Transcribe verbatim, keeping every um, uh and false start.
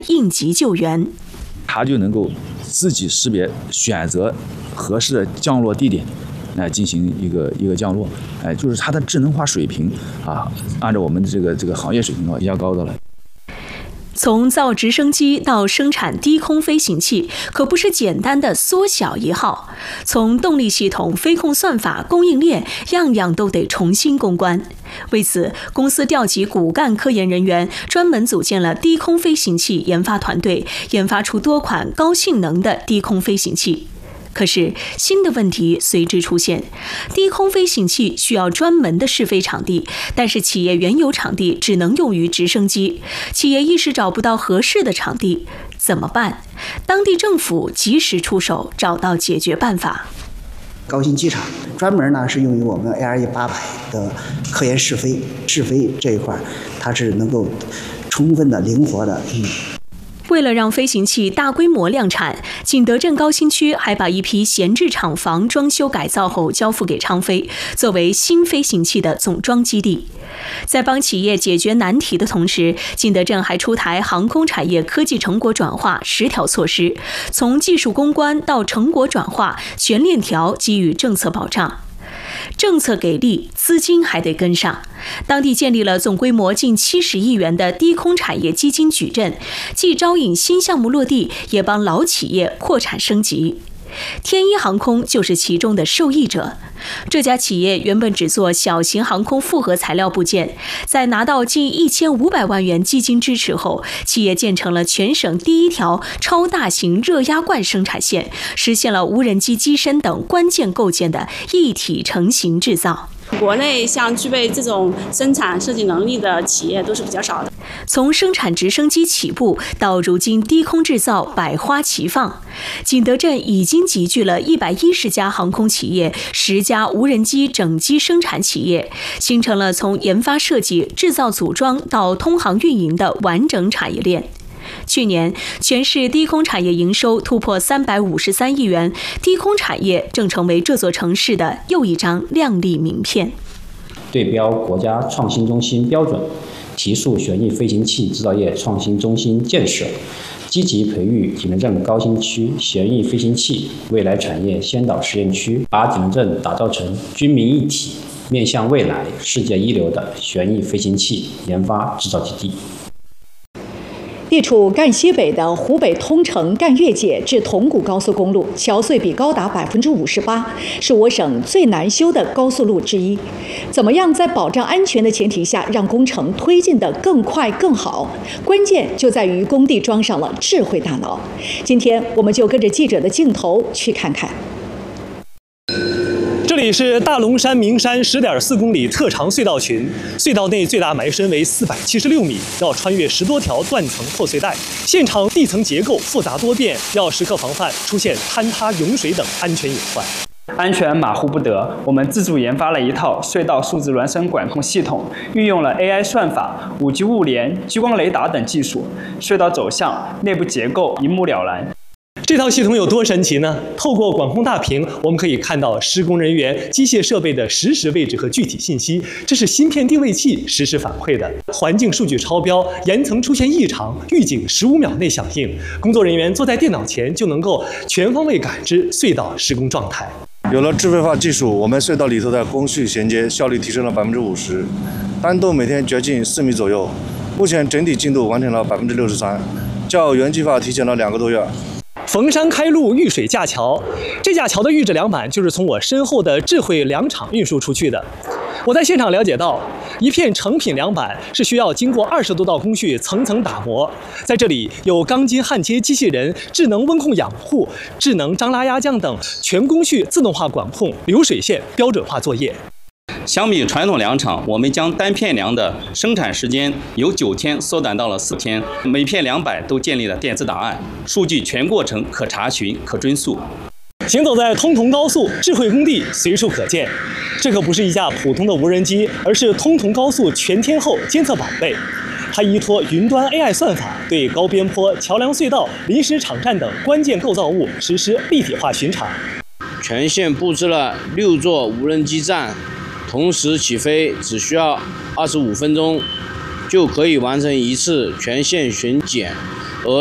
应急救援。 它就能够自己识别、选择合适的降落地点，来进行一个一个降落。哎，就是它的智能化水平啊，按照我们这个这个行业水平的话，比较高的了。 从造直升机到生产低空飞行器，可不是简单的缩小一号。从动力系统、飞控算法、供应链，样样都得重新攻关。为此，公司调集骨干科研人员，专门组建了低空飞行器研发团队，研发出多款高性能的低空飞行器。可是新的问题随之出现，低空飞行器需要专门的试飞场地，但是企业原有场地只能用于直升机，企业一时找不到合适的场地，怎么办？当地政府及时出手，找到解决办法。 高新机场专门呢是用于我们 A R E 八百的科研试飞，试飞这一块它是能够充分的、灵活的，嗯。 为了让飞行器大规模量产，景德镇高新区还把一批闲置厂房装修改造后交付给昌飞，作为新飞行器的总装基地。在帮企业解决难题的同时，景德镇还出台航空产业科技成果转化十条措施，从技术攻关到成果转化，全链条给予政策保障。政策给力，资金还得跟上。当地建立了总规模近七十亿元的低空产业基金矩阵，既招引新项目落地，也帮老企业扩产升级。天一航空就是其中的受益者。这家企业原本只做小型航空复合材料部件，在拿到近一千五百万元基金支持后，企业建成了全省第一条超大型热压罐生产线，实现了无人机机身等关键构件的一体成型制造。 国内像具备这种生产设计能力的企业都是比较少的。 从生产直升机起步到如今低空制造百花齐放，景德镇已经集聚了一百一十家航空企业、十家无人机整机生产企业，形成了从研发设计、制造组装到通航运营的完整产业链。去年，全市低空产业营收突破三百五十三亿元，低空产业正成为这座城市的又一张亮丽名片。 对标国家创新中心标准，提速旋翼飞行器制造业创新中心建设，积极培育景德镇高新区旋翼飞行器未来产业先导实验区，把景德镇打造成军民一体、面向未来世界一流的旋翼飞行器研发制造基地。 地处赣西北的湖北通城赣越界至铜鼓高速公路桥隧比高达百分之五十八，是我省最难修的高速路之一。怎么样在保障安全的前提下，让工程推进得更快更好？关键就在于工地装上了智慧大脑。今天我们就跟着记者的镜头去看看。 这里是大龙山名山十点四公里特长隧道群，隧道内最大埋深为四百七十六米，要穿越十多条断层破碎带。现场地层结构复杂多变，要时刻防范出现坍塌、涌水等安全隐患。 安全马虎不得，我们自主研发了一套隧道数字孪生管控系统，运用了 A I 算法、五 G 物联、激光雷达等技术，隧道走向、内部结构一目了然。 这套系统有多神奇呢？透过管控大屏，我们可以看到施工人员、机械设备的实时位置和具体信息，这是芯片定位器实时反馈的。环境数据超标，岩层出现异常，预警十五秒内响应，工作人员坐在电脑前就能够全方位感知隧道施工状态。 有了智慧化技术，我们隧道里头的工序衔接效率提升了百分之五十，单洞每天掘进四米左右，目前整体进度完成了百分之六十三，较原计划提前了两个多月。 逢山开路，遇水架桥。这架桥的预制梁板就是从我身后的智慧梁厂运输出去的。我在现场了解到，一片成品梁板是需要经过二十多道工序层层打磨。在这里有钢筋焊接机器人、智能温控养护、智能张拉压降等全工序自动化管控、流水线标准化作业。 相比传统梁厂，我们将单片梁的生产时间由九天缩短到了四天，每片梁板都建立了电子档案，数据全过程可查询、可追溯。 行走在通铜高速，智慧工地随处可见。这可不是一架普通的无人机，而是通铜高速全天候监测宝贝。它依托云端 A I 算法，对高边坡、桥梁隧道、临时场站等关键构造物实施立体化巡查。 全线布置了六座无人机站，同时起飞只需要二十五分钟，就可以完成一次全线巡检，